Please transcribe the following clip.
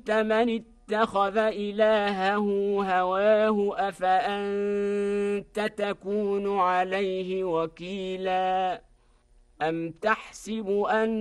من اتخذ إلهه هواه أفأنت تكون عليه وكيلا أم تحسب أن